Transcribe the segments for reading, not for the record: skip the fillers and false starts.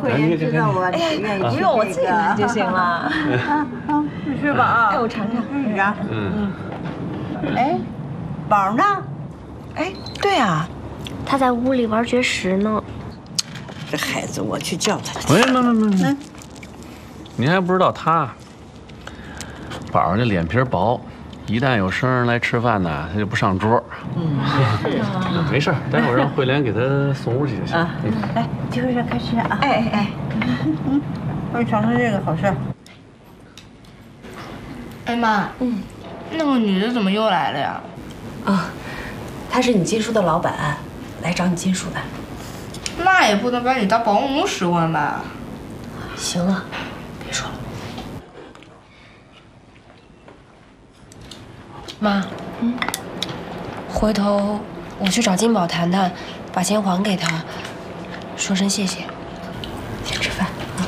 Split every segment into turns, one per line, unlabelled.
慧莲知道我愿意吃这个，
不用我自己拿就行了。
你吃吧啊！
哎，我尝尝。
你尝。哎，宝呢？
哎，对啊，
他在屋里玩绝食呢。
这孩子，我去叫他去。
没，您还不知道他，宝儿这脸皮薄，一旦有生人来吃饭呢，他就不上桌。没事，待会儿让慧莲给他送屋去就行。
来，就这开吃啊！
哎，
我尝尝这个好吃。
哎妈，那个女的怎么又来了呀？
啊，她是你金叔的老板，来找你金叔的。
那也不能把你当保姆使唤吧？
行了，别说了。
妈，回头我去找金宝谈谈，把钱还给他，说声谢谢。
先吃饭啊。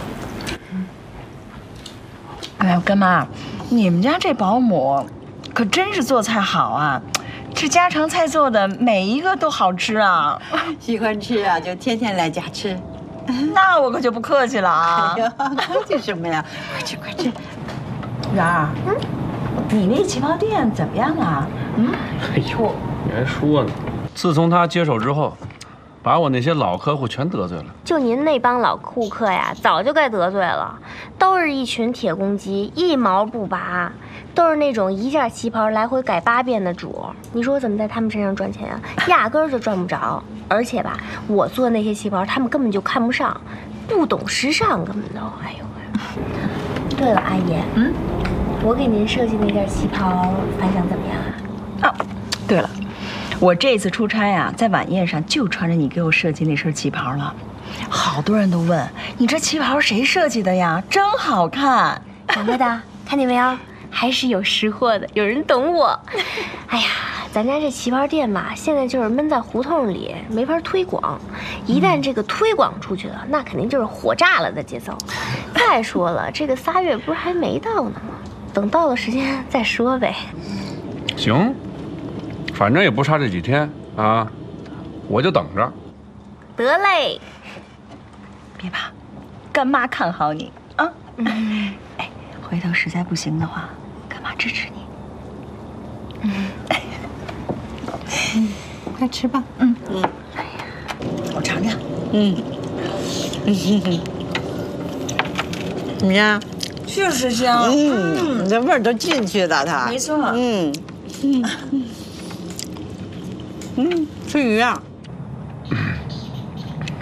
哎呀，干妈，你们家这保姆可真是做菜好啊！这家常菜做的每一个都好吃啊！
喜欢吃啊，就天天来家吃。
那我可就不客气了啊！
哎呀，客气什么呀？快吃快吃。
圆儿，你那旗袍店怎么样啊？
哎呦，你还说呢？自从他接手之后，把我那些老客户全得罪了。
就您那帮老顾客呀，早就该得罪了，都是一群铁公鸡，一毛不拔，都是那种一件旗袍来回改8遍的主。你说我怎么在他们身上赚钱啊？压根儿就赚不着。而且吧，我做那些旗袍，他们根本就看不上，不懂时尚，根本都哎呦喂。对了，阿姨，我给您设计那件旗袍反响怎么样啊？
哦，对了，我这次出差啊，在晚宴上就穿着你给我设计那身旗袍了，好多人都问你这旗袍谁设计的呀？真好看。
掌柜的，看见没有？还是有识货的，有人懂我。哎呀，咱家这旗袍店嘛，现在就是闷在胡同里，没法推广。一旦这个推广出去了，那肯定就是火炸了的节奏。再说了，这个3月不是还没到呢吗？等到了时间再说呗。
行，反正也不差这几天啊，我就等着。
得嘞，
别怕，干妈看好你啊。哎，回头实在不行的话，干妈支持你。
快吃吧。
我尝尝。
怎么样？
确实香。
这味儿都进去了，它。
没错。
吃鱼啊。